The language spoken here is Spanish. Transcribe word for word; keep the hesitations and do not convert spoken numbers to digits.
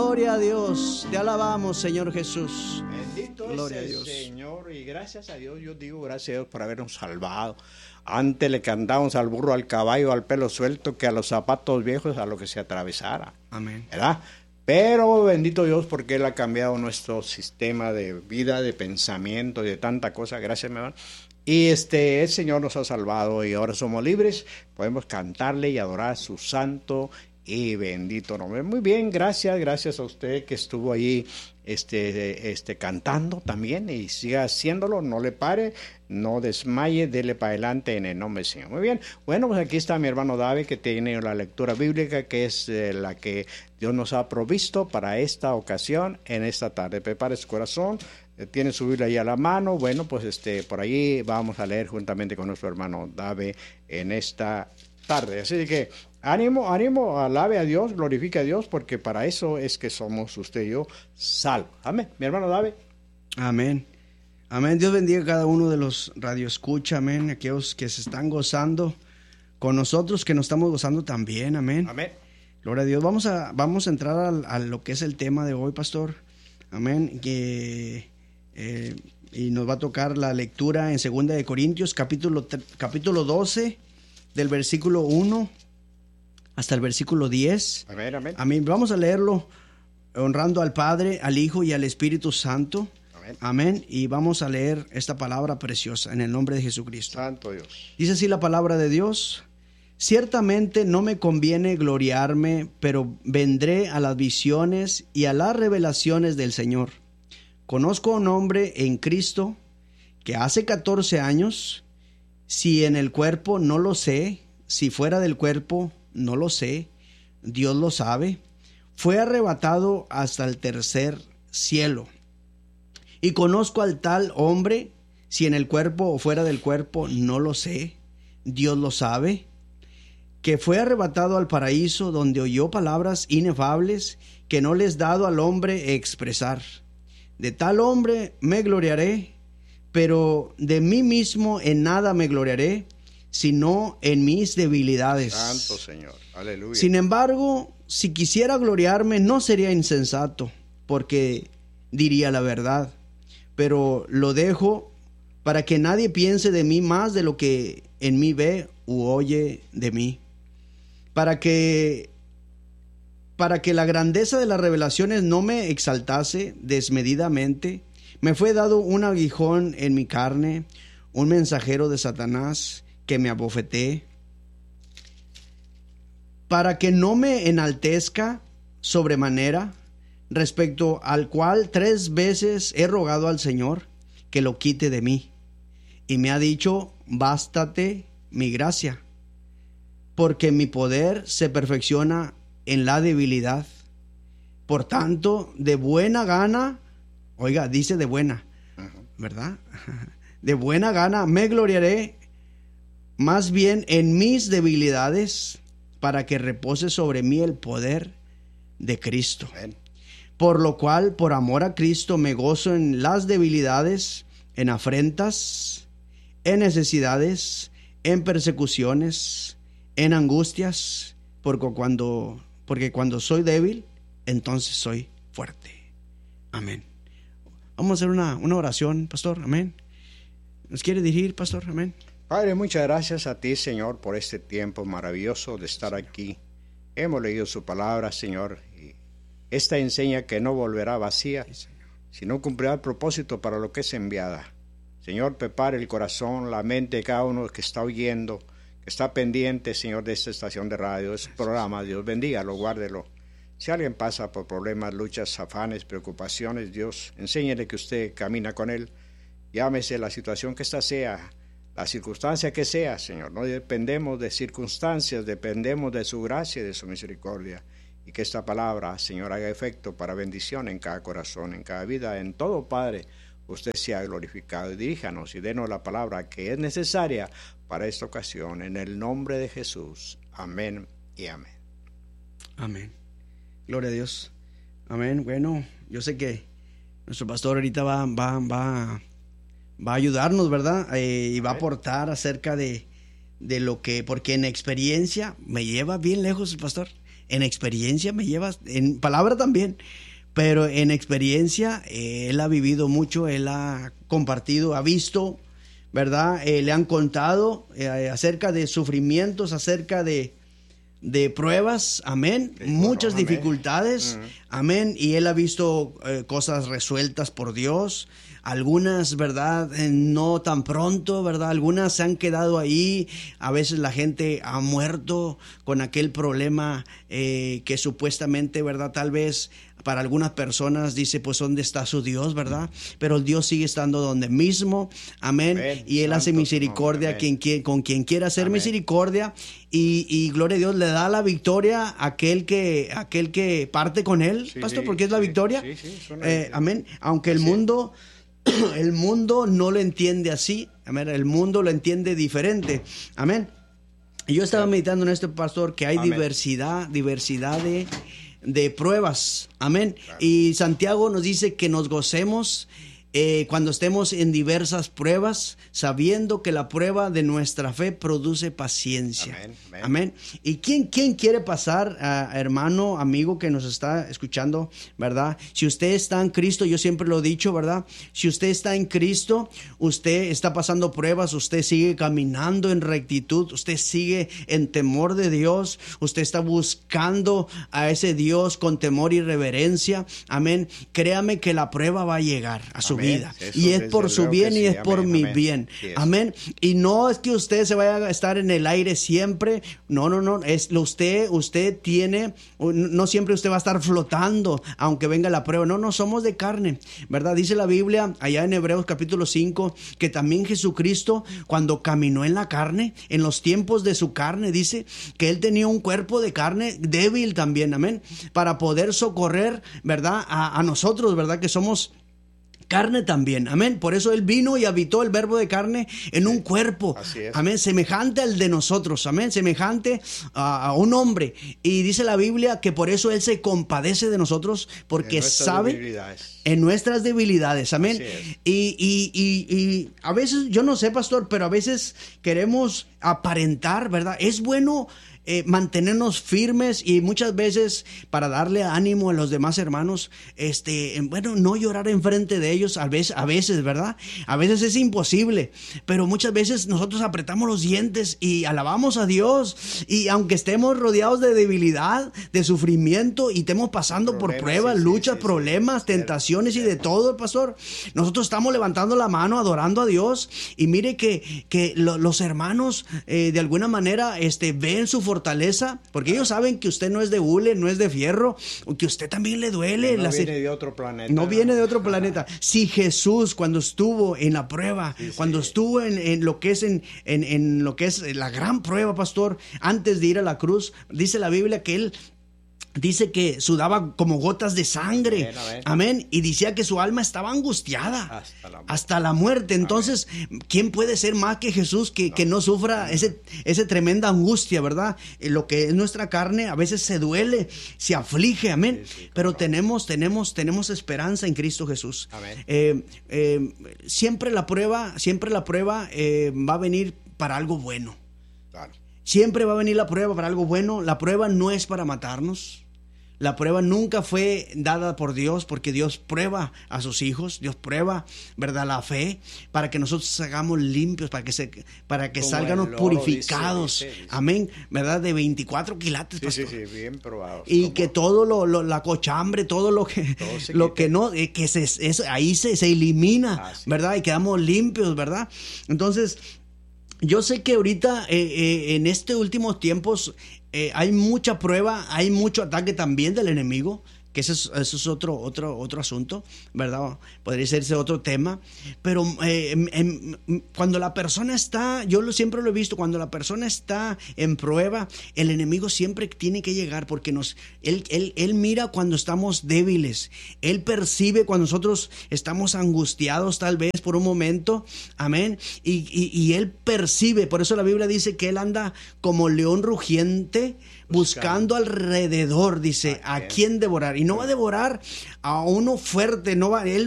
Gloria a Dios. Te alabamos, Señor Jesús. Bendito Gloria es a el Dios. Señor, y gracias a Dios, yo digo gracias a Dios por habernos salvado. Antes le cantábamos al burro, al caballo, al pelo suelto, que a los zapatos viejos, a lo que se atravesara. Amén. ¿Verdad? Pero bendito Dios, porque Él ha cambiado nuestro sistema de vida, de pensamiento y de tanta cosa. Gracias, mi hermano. Y este, el Señor nos ha salvado y ahora somos libres. Podemos cantarle y adorar a su santo y bendito nombre. Muy bien, gracias, gracias a usted que estuvo ahí este, este, cantando también, y siga haciéndolo, no le pare, no desmaye, dele para adelante en el nombre del Señor. Muy bien, bueno, pues aquí está mi hermano David, que tiene la lectura bíblica, que es eh, la que Dios nos ha provisto para esta ocasión, en esta tarde. Prepare su corazón, eh, tiene su Biblia ahí a la mano. Bueno, pues este, por ahí vamos a leer juntamente con nuestro hermano David en esta tarde. Así que ánimo, ánimo, alabe a Dios, glorifique a Dios, porque para eso es que somos usted y yo salvos. Amén. Mi hermano David. Amén. Amén. Dios bendiga a cada uno de los radioescucha, amén. Aquellos que se están gozando con nosotros, que nos estamos gozando también, amén. Amén. Gloria a Dios. Vamos a, vamos a entrar a, a lo que es el tema de hoy, pastor. Amén. Que, eh, y nos va a tocar la lectura en segunda de Corintios, capítulo, capítulo doce, del versículo uno hasta el versículo diez. Amén, amén. Amén. Vamos a leerlo honrando al Padre, al Hijo y al Espíritu Santo. Amén. Amén. Y vamos a leer esta palabra preciosa en el nombre de Jesucristo. Santo Dios. Dice así la palabra de Dios: ciertamente no me conviene gloriarme, pero vendré a las visiones y a las revelaciones del Señor. Conozco a un hombre en Cristo que hace catorce años, si en el cuerpo no lo sé, si fuera del cuerpo no lo sé, Dios lo sabe, fue arrebatado hasta el tercer cielo. Y conozco al tal hombre, si en el cuerpo o fuera del cuerpo no lo sé, Dios lo sabe, que fue arrebatado al paraíso, donde oyó palabras inefables que no les dado al hombre expresar. De tal hombre me gloriaré, pero de mí mismo en nada me gloriaré, sino en mis debilidades. Santo Señor, aleluya. Sin embargo, si quisiera gloriarme, no sería insensato, porque diría la verdad, pero lo dejo para que nadie piense de mí más de lo que en mí ve u oye de mí, para que para que la grandeza de las revelaciones no me exaltase desmedidamente. Me fue dado un aguijón en mi carne, un mensajero de Satanás que me abofeté, para que no me enaltezca sobremanera, respecto al cual tres veces he rogado al Señor que lo quite de mí. Y me ha dicho: bástate mi gracia, porque mi poder se perfecciona en la debilidad. Por tanto, de buena gana, oiga, dice de buena, ¿verdad? De buena gana me gloriaré más bien en mis debilidades, para que repose sobre mí el poder de Cristo. Amén. Por lo cual, por amor a Cristo, me gozo en las debilidades, en afrentas, en necesidades, en persecuciones, en angustias, porque cuando, porque cuando soy débil, entonces soy fuerte. Amén. Vamos a hacer una, una oración, pastor. Amén. ¿Nos quiere dirigir, pastor? Amén. Padre, muchas gracias a ti, Señor, por este tiempo maravilloso de estar aquí. Hemos leído su palabra, Señor, y esta enseña que no volverá vacía, sino cumplirá el propósito para lo que es enviada. Señor, prepare el corazón, la mente de cada uno que está oyendo, que está pendiente, Señor, de esta estación de radio, de este programa. Dios bendígalo, guárdelo. Si alguien pasa por problemas, luchas, afanes, preocupaciones, Dios, enséñele que usted camina con él. Llámese la situación que ésta sea, la circunstancia que sea, Señor. No dependemos de circunstancias, dependemos de su gracia y de su misericordia. Y que esta palabra, Señor, haga efecto para bendición en cada corazón, en cada vida, en todo, Padre. Usted sea glorificado, y diríjanos y denos la palabra que es necesaria para esta ocasión. En el nombre de Jesús. Amén y amén. Amén. Gloria a Dios. Amén. Bueno, yo sé que nuestro pastor ahorita va, va, va, va a ayudarnos, ¿verdad? Eh, y va a aportar acerca de, de lo que, porque en experiencia me lleva bien lejos el pastor. en experiencia me llevas, en palabra también, pero en experiencia eh, él ha vivido mucho, él ha compartido, ha visto, ¿verdad? Eh, le han contado eh, acerca de sufrimientos, acerca de, de pruebas, amén, Sí, muchas amén. dificultades, Uh-huh. amén, y él ha visto eh, cosas resueltas por Dios, algunas, ¿verdad? Eh, no tan pronto, ¿verdad? Algunas se han quedado ahí, a veces la gente ha muerto con aquel problema eh, que supuestamente, ¿verdad? Tal vez para algunas personas dice, pues, ¿dónde está su Dios, verdad? Pero el Dios sigue estando donde mismo, amén, Amén. y Él hace Santo misericordia nombre, a quien, quien- con quien quiera hacer Amén. misericordia, y, y gloria a Dios, le da la victoria a aquel que, aquel que parte con Él, Sí, pastor, porque es la sí, victoria, sí, sí, es una Eh, victoria. amén, aunque el Sí. mundo... El mundo no lo entiende así, amén. El mundo lo entiende diferente, amén. Y yo estaba meditando en este, pastor, que hay Amén. diversidad, diversidad de, de pruebas, amén. Claro. Y Santiago nos dice que nos gocemos eh, cuando estemos en diversas pruebas, sabiendo que la prueba de nuestra fe produce paciencia. Amén, amén. Amén. ¿Y quién, quién quiere pasar, ah, hermano, amigo que nos está escuchando, verdad? Si usted está en Cristo, yo siempre lo he dicho, ¿verdad? Si usted está en Cristo, usted está pasando pruebas, usted sigue caminando en rectitud, usted sigue en temor de Dios, usted está buscando a ese Dios con temor y reverencia. Amén. Créame que la prueba va a llegar a su Amén. vida. Eso Y es desde por su luego que bien y sí. es por Amén, mi amén. bien. Sí es. Amén. Y no es que usted se vaya a estar en el aire siempre. No, no, no. Es lo usted, usted tiene, no siempre usted va a estar flotando, aunque venga la prueba. No, no somos de carne, ¿verdad? Dice la Biblia allá en Hebreos capítulo cinco que también Jesucristo, cuando caminó en la carne, en los tiempos de su carne, dice que él tenía un cuerpo de carne débil también, amén, para poder socorrer, ¿verdad? A, a nosotros, ¿verdad? Que somos carne también, amén. Por eso Él vino y habitó el verbo de carne en un cuerpo, así es. amén, semejante al de nosotros, amén, semejante a, a un hombre. Y dice la Biblia que por eso Él se compadece de nosotros, porque En nuestras sabe debilidades. en nuestras debilidades, amén. Así es. Y, y, y, y a veces, yo no sé, pastor, pero a veces queremos aparentar, ¿verdad? Es bueno eh, mantenernos firmes y muchas veces para darle ánimo a los demás hermanos, este, bueno, no llorar enfrente de ellos, a veces, a veces, ¿verdad? A veces es imposible, pero muchas veces nosotros apretamos los dientes y alabamos a Dios, y aunque estemos rodeados de debilidad, de sufrimiento y estemos pasando por Problemas, pruebas, sí, sí, luchas, sí, sí. problemas, Cierto, tentaciones y de cierto. todo, pastor, nosotros estamos levantando la mano, adorando a Dios, y mire que, que lo- los hermanos eh, de alguna manera este, ven su fortaleza, porque ellos saben que usted no es de hule, no es de fierro, que usted también le duele. No la viene cir- de otro planeta. no viene de otro planeta. Si Jesús, cuando estuvo en la prueba, Sí, sí. cuando estuvo en, en lo que es en, en, en lo que es la gran prueba, pastor, antes de ir a la cruz, dice la Biblia que él dice que sudaba como gotas de sangre. Amén, amén. Amén. Y decía que su alma estaba angustiada Hasta la muerte. hasta la muerte. Entonces, ¿quién puede ser más que Jesús que no, que no sufra ese, ese tremenda angustia, verdad? Eh, Lo que es nuestra carne a veces se duele, se aflige, amén. Sí, sí, Pero claro. tenemos, tenemos, tenemos esperanza en Cristo Jesús. Amén. Eh, eh, siempre la prueba, siempre la prueba eh, va a venir para algo bueno. Claro. Siempre va a venir la prueba para algo bueno. La prueba no es para matarnos. La prueba nunca fue dada por Dios, porque Dios prueba a sus hijos, Dios prueba, ¿verdad?, la fe, para que nosotros salgamos limpios, para que se, para que Como salgan el oro, purificados, dice, dice, dice. amén, ¿verdad?, de veinticuatro quilates, Sí, sí, pastor. sí, bien probado. Y Como- que todo lo, lo- la cochambre, todo lo que, Todo se lo quite. que no, eh, que se, es- ahí se, se elimina, Ah, sí. ¿verdad? Y quedamos limpios, ¿verdad? Entonces, yo sé que ahorita, eh, eh, en este últimos tiempos, eh, hay mucha prueba, hay mucho ataque también del enemigo, que eso es, eso es otro, otro, otro asunto, ¿verdad? Podría serse otro tema, pero eh, em, em, cuando la persona está, yo lo, siempre lo he visto, cuando la persona está en prueba, el enemigo siempre tiene que llegar, porque nos, él, él, él mira cuando estamos débiles, él percibe cuando nosotros estamos angustiados tal vez por un momento, amén, y, y, y él percibe, por eso la Biblia dice que él anda como león rugiente, buscando alrededor, dice, a quién devorar. Y no va a devorar a uno fuerte, no va, él